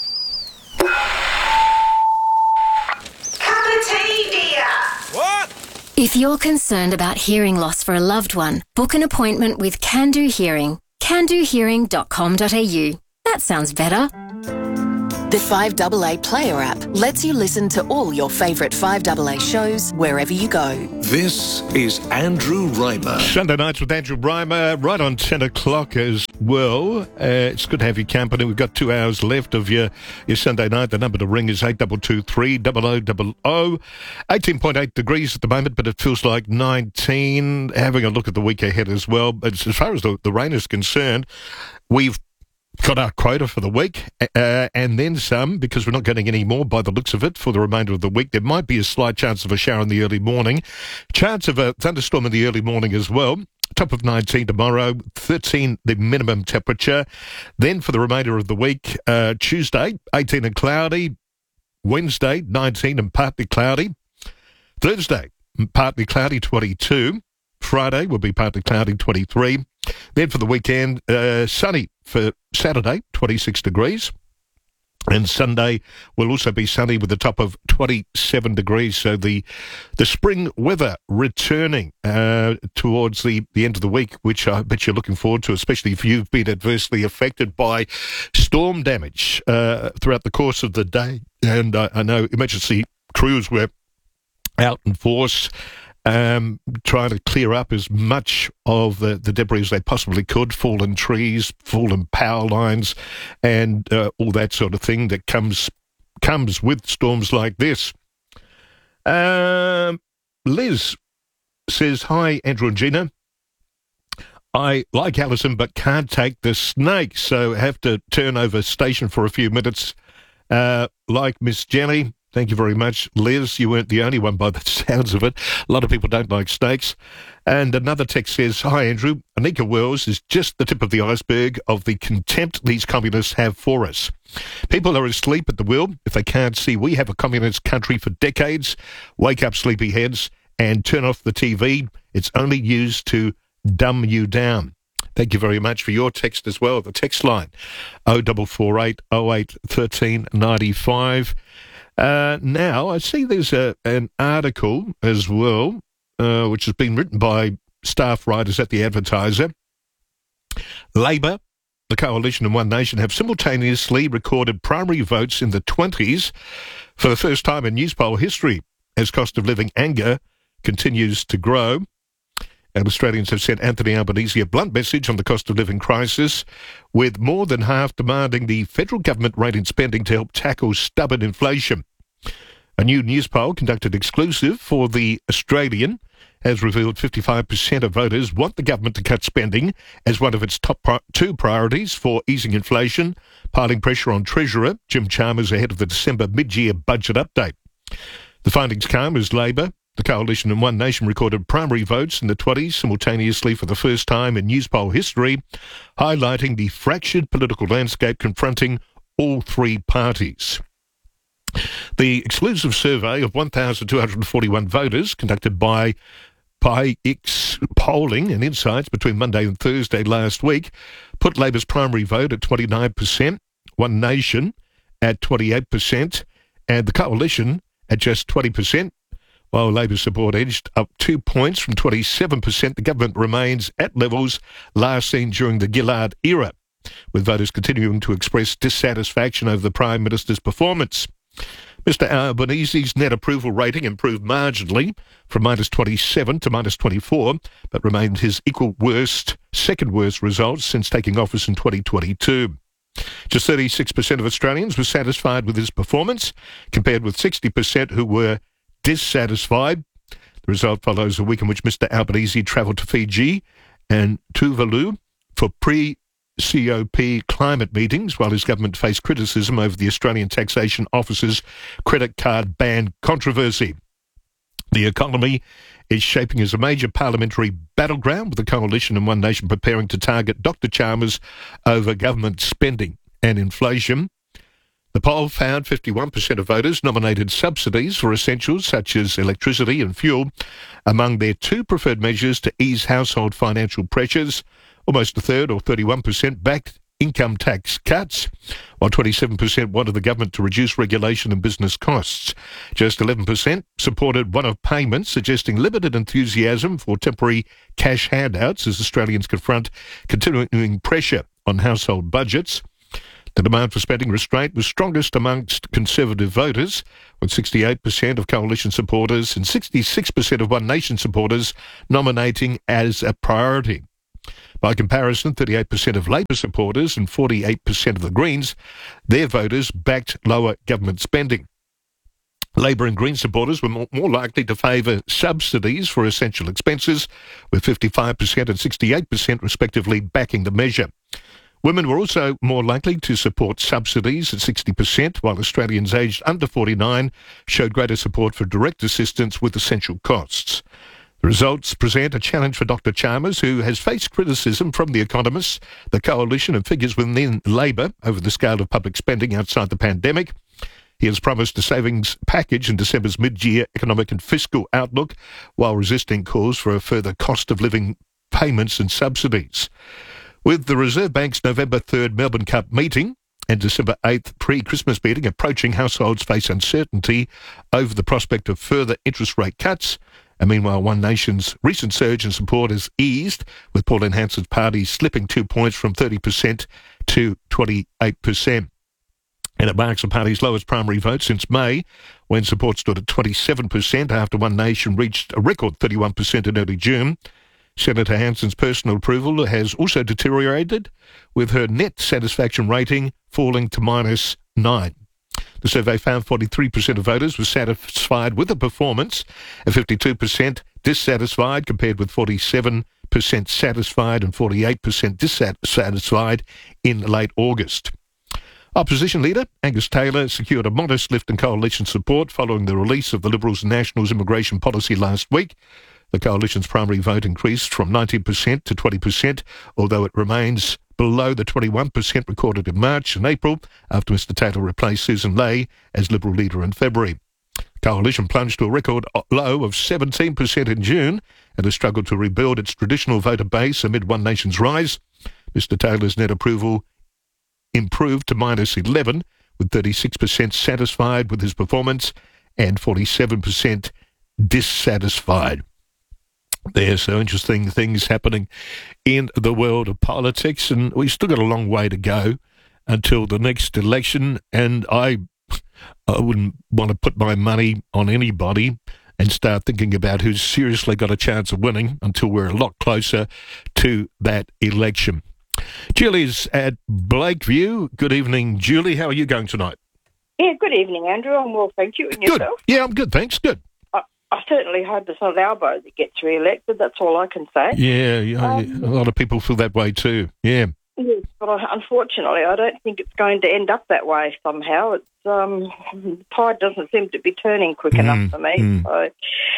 If you're concerned about hearing loss for a loved one, book an appointment with Can Do Hearing. candohearing.com.au. That sounds better. The 5AA Player app lets you listen to all your favourite 5AA shows wherever you go. This is Andrew Reimer. Sunday nights with Andrew Reimer, right on 10 o'clock as well. It's good to have your company. We've got 2 hours left of your Sunday night. The number to ring is 8223 0000. 18.8 degrees at the moment, but it feels like 19. Having a look at the week ahead as well. But as far as the rain is concerned, we've got our quota for the week, and then some, because we're not getting any more by the looks of it for the remainder of the week. There might be a slight chance of a shower in the early morning, chance of a thunderstorm in the early morning as well. Top of 19 tomorrow, 13 the minimum temperature. Then for the remainder of the week, Tuesday, 18 and cloudy. Wednesday, 19 and partly cloudy. Thursday, partly cloudy, 22. Friday will be partly cloudy, 23. Then for the weekend, sunny for Saturday, 26 degrees. And Sunday will also be sunny with a top of 27 degrees. So the spring weather returning towards the end of the week, which I bet you're looking forward to, especially if you've been adversely affected by storm damage throughout the course of the day. And I know emergency crews were out in force, trying to clear up as much of the debris as they possibly could, fallen trees, fallen power lines, and all that sort of thing that comes with storms like this. Liz says, hi, Andrew and Gina. I like Alison but can't take the snake, so have to turn over station for a few minutes. Like Miss Jenny. Thank you very much, Liz. You weren't the only one by the sounds of it. A lot of people don't like snakes. And another text says, hi, Andrew. Anika Wells is just the tip of the iceberg of the contempt these communists have for us. People are asleep at the wheel if they can't see we have a communist country for decades. Wake up, sleepyheads, and turn off the TV. It's only used to dumb you down. Thank you very much for your text as well. The text line, 0448 08 13 95. Now, I see there's an article as well, which has been written by staff writers at The Advertiser. Labor, the Coalition and One Nation have simultaneously recorded primary votes in the 20s for the first time in Newspoll history, as cost of living anger continues to grow. And Australians have sent Anthony Albanese a blunt message on the cost of living crisis, with more than half demanding the federal government rein in spending to help tackle stubborn inflation. A new news poll conducted exclusive for The Australian has revealed 55% of voters want the government to cut spending as one of its top two priorities for easing inflation, piling pressure on Treasurer Jim Chalmers ahead of the December mid-year budget update. The findings come as Labor, the Coalition and One Nation recorded primary votes in the 20s simultaneously for the first time in Newspoll history, highlighting the fractured political landscape confronting all three parties. The exclusive survey of 1,241 voters conducted by PIX Polling and Insights between Monday and Thursday last week put Labor's primary vote at 29%, One Nation at 28%, and the Coalition at just 20%. While Labour support edged up 2 points from 27%, the government remains at levels last seen during the Gillard era, with voters continuing to express dissatisfaction over the Prime Minister's performance. Mr Albanese's net approval rating improved marginally from -27 to -24, but remained his second worst result since taking office in 2022. Just 36% of Australians were satisfied with his performance, compared with 60% who were dissatisfied. The result follows a week in which Mr Albanese travelled to Fiji and Tuvalu for pre-COP climate meetings, while his government faced criticism over the Australian Taxation Office's credit card ban controversy. The economy is shaping as a major parliamentary battleground, with the Coalition and One Nation preparing to target Dr Chalmers over government spending and inflation. The poll found 51% of voters nominated subsidies for essentials such as electricity and fuel among their two preferred measures to ease household financial pressures. Almost a third, or 31%, backed income tax cuts, while 27% wanted the government to reduce regulation and business costs. Just 11% supported one-off payments, suggesting limited enthusiasm for temporary cash handouts as Australians confront continuing pressure on household budgets. The demand for spending restraint was strongest amongst Conservative voters, with 68% of Coalition supporters and 66% of One Nation supporters nominating as a priority. By comparison, 38% of Labor supporters and 48% of the Greens, their voters backed lower government spending. Labor and Green supporters were more likely to favour subsidies for essential expenses, with 55% and 68% respectively backing the measure. Women were also more likely to support subsidies at 60%, while Australians aged under 49 showed greater support for direct assistance with essential costs. The results present a challenge for Dr Chalmers, who has faced criticism from The Economist, the Coalition and figures within Labor over the scale of public spending outside the pandemic. He has promised a savings package in December's mid-year economic and fiscal outlook, while resisting calls for a further cost of living payments and subsidies. With the Reserve Bank's November 3rd Melbourne Cup meeting and December 8th pre-Christmas meeting approaching, households face uncertainty over the prospect of further interest rate cuts. And meanwhile, One Nation's recent surge in support has eased, with Pauline Hanson's party slipping 2 points from 30% to 28%. And it marks the party's lowest primary vote since May, when support stood at 27% after One Nation reached a record 31% in early June. Senator Hanson's personal approval has also deteriorated, with her net satisfaction rating falling to -9. The survey found 43% of voters were satisfied with the performance, and 52% dissatisfied, compared with 47% satisfied and 48% dissatisfied in late August. Opposition leader Angus Taylor secured a modest lift in coalition support following the release of the Liberals and Nationals immigration policy last week. The coalition's primary vote increased from 19% to 20%, although it remains below the 21% recorded in March and April, after Mr Taylor replaced Susan Ley as Liberal leader in February. Coalition plunged to a record low of 17% in June and has struggled to rebuild its traditional voter base amid One Nation's rise. Mr Taylor's net approval improved to -11, with 36% satisfied with his performance and 47% dissatisfied. There's so interesting things happening in the world of politics, and we've still got a long way to go until the next election, and I wouldn't want to put my money on anybody and start thinking about who's seriously got a chance of winning until we're a lot closer to that election. Julie's at Blakeview. Good evening, Julie. How are you going tonight? Yeah, good evening, Andrew. I'm well, thank you. And Good. yourself? Yeah, I'm good, thanks. Good. I certainly hope it's not Albo that gets re-elected. That's all I can say. Yeah, a lot of people feel that way too. Yeah. Yes, but unfortunately, I don't think it's going to end up that way somehow. It's the tide doesn't seem to be turning quick enough for me. So,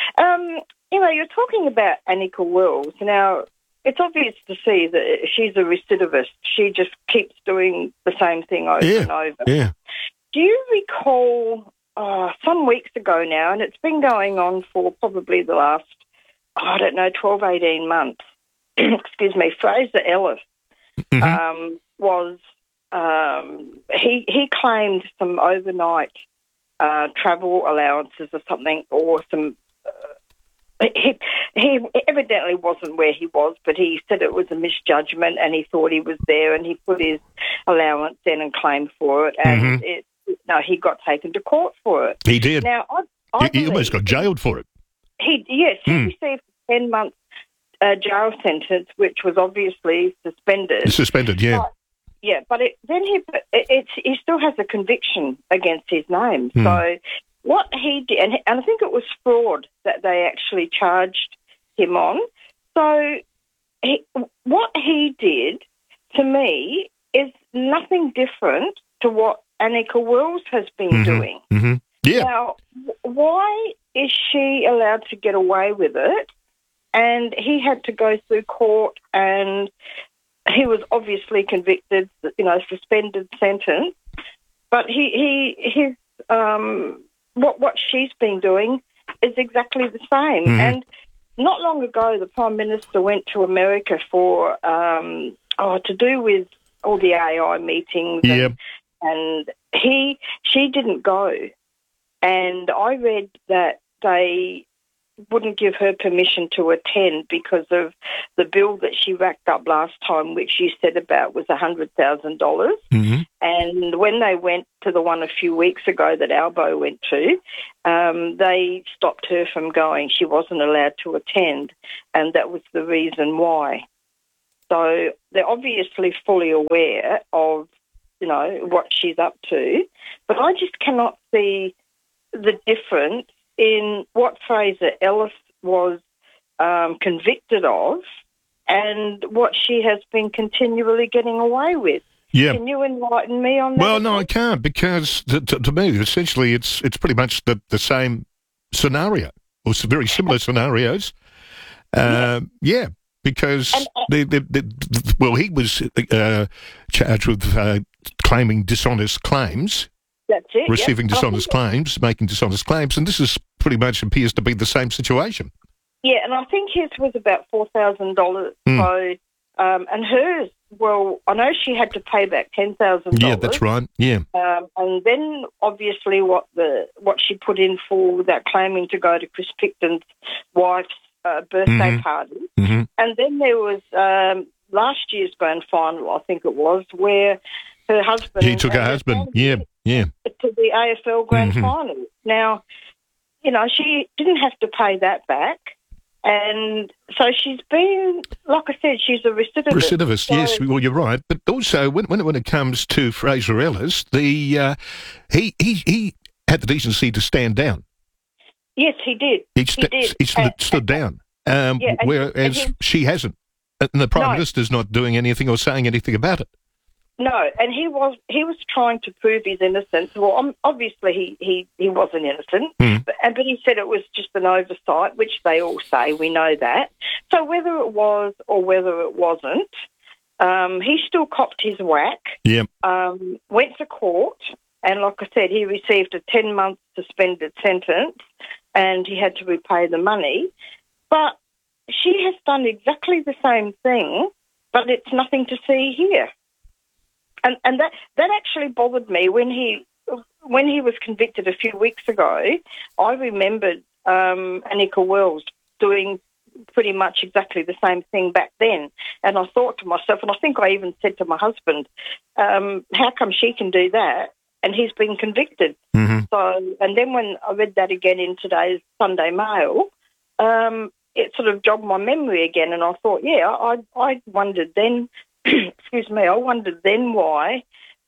you're talking about Annika Wells. Now, it's obvious to see that she's a recidivist. She just keeps doing the same thing over and over. Yeah. Do you recall some weeks ago now, and it's been going on for probably the last, 12, 18 months, excuse me, Fraser Ellis was, he claimed some overnight travel allowances or something, or some, he evidently wasn't where he was, but he said it was a misjudgment and he thought he was there, and he put his allowance in and claimed for it, and he got taken to court for it. He did. Now, he almost got jailed for it. He received a 10-month jail sentence, which was obviously suspended. Suspended, yeah. But he still has a conviction against his name. So what he did, and I think it was fraud that they actually charged him on. So what he did, to me, is nothing different to what Annika Wells has been doing. Yeah. Now, why is she allowed to get away with it? And he had to go through court, and he was obviously convicted, suspended sentence. But what she's been doing is exactly the same. And not long ago, the Prime Minister went to America for to do with all the AI meetings. And she didn't go. And I read that they wouldn't give her permission to attend because of the bill that she racked up last time, which you said about was $100,000. Mm-hmm. And when they went to the one a few weeks ago that Albo went to, they stopped her from going. She wasn't allowed to attend, and that was the reason why. So they're obviously fully aware of, what she's up to, but I just cannot see the difference in what Fraser Ellis was convicted of and what she has been continually getting away with. Yeah. Can you enlighten me on that? Well, no, I can't, because to me, essentially, it's pretty much the same scenario, or some very similar scenarios. Because he was charged with claiming dishonest claims. That's it. Receiving dishonest claims, making dishonest claims, and this is pretty much appears to be the same situation. Yeah, and I think his was about $4,000. So, and hers, well, I know she had to pay back $10,000. Yeah, that's right. Yeah. And then obviously what she put in for without claiming to go to Chris Picton's wife's birthday party. Mm-hmm. And then there was last year's grand final, I think it was, where her husband... He took her husband, yeah. To the AFL grand final. Now, she didn't have to pay that back. And so she's been, like I said, she's a recidivist. Recidivist, yes. Well, you're right. But also, when it comes to Fraser Ellis, he had the decency to stand down. Yes, he did. He stood down, whereas she hasn't. And the Prime Minister's not doing anything or saying anything about it. No, and he was trying to prove his innocence. Well, obviously he wasn't innocent, but he said it was just an oversight, which they all say. We know that. So whether it was or whether it wasn't, he still copped his whack. Yeah. Went to court, and like I said, he received a 10-month suspended sentence, and he had to repay the money. But she has done exactly the same thing, but it's nothing to see here. And that actually bothered me when he was convicted a few weeks ago. I remembered Annika Wells doing pretty much exactly the same thing back then, and I thought to myself, and I think I even said to my husband, how come she can do that and he's been convicted? Mm-hmm. So, and then when I read that again in today's Sunday Mail, it sort of jogged my memory again, and I thought, I wondered then. Excuse me, I wondered then why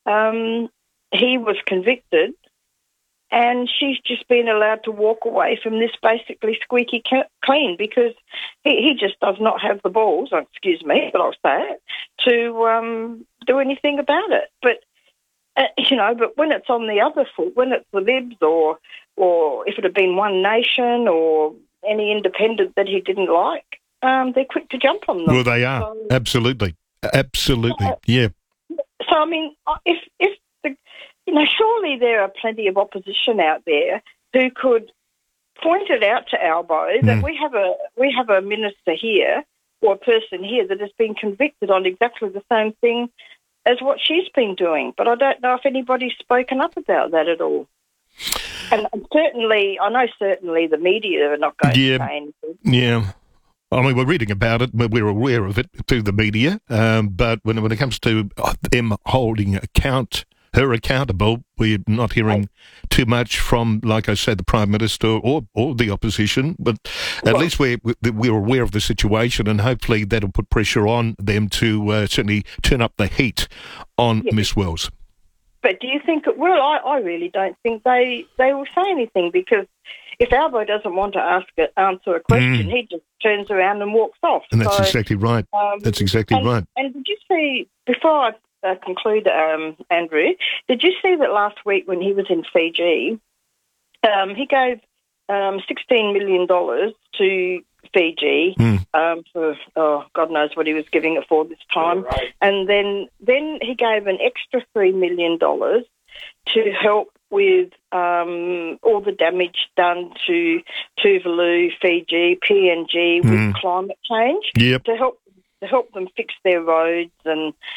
he was convicted and she's just been allowed to walk away from this basically squeaky clean, because he just does not have the balls, excuse me, but I'll say it, to do anything about it. But, but when it's on the other foot, when it's the Libs or if it had been One Nation or any independent that he didn't like, they're quick to jump on them. Well, they are, so, absolutely. Absolutely, yeah. So, I mean, if surely there are plenty of opposition out there who could point it out to Albo that we have a minister here or a person here that has been convicted on exactly the same thing as what she's been doing. But I don't know if anybody's spoken up about that at all. And certainly the media are not going to say anything. Yeah. I mean, we're reading about it, we're aware of it through the media, but when it comes to them holding her accountable, we're not hearing too much from, like I said, the Prime Minister or the opposition, but at least we're aware of the situation, and hopefully that'll put pressure on them to certainly turn up the heat on Miss Wells. But do you think it will? I really don't think they will say anything, because if Albo doesn't want to answer a question, he just turns around and walks off. And that's exactly right. That's exactly right. And did you see, before I conclude, Andrew, did you see that last week when he was in Fiji, he gave $16 million to Fiji for, God knows what he was giving it for this time. Right. And then he gave an extra $3 million to help with all the damage done to Tuvalu, Fiji, PNG with climate change, to help them fix their roads and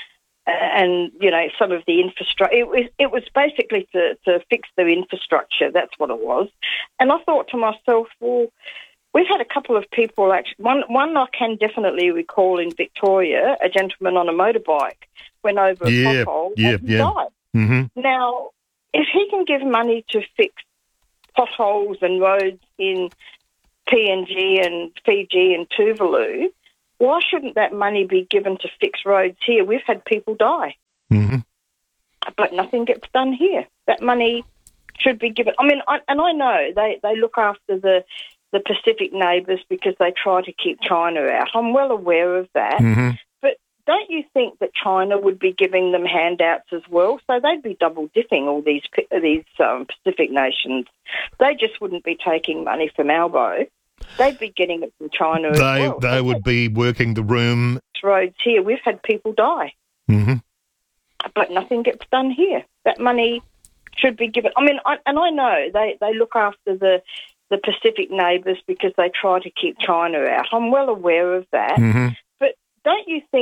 and some of the infrastructure. It was basically to fix the infrastructure. That's what it was. And I thought to myself, well, we've had a couple of people actually. One I can definitely recall in Victoria, a gentleman on a motorbike went over a pothole and died. Mm-hmm. Now, if he can give money to fix potholes and roads in PNG and Fiji and Tuvalu, why shouldn't that money be given to fix roads here? We've had people die. Mm-hmm. But nothing gets done here. That money should be given. I mean, I know they look after the Pacific neighbours because they try to keep China out. I'm well aware of that. Mm-hmm. But don't you think that China would be giving them handouts as well? So they'd be double dipping, all these Pacific nations. They just wouldn't be taking money from Albo. They'd be getting it from China as well. They would be working the room. Roads here, we've had people die. Mm-hmm. But nothing gets done here. That money should be given. I mean, I know they look after the Pacific neighbours because they try to keep China out. I'm well aware of that. Mm-hmm. But don't you think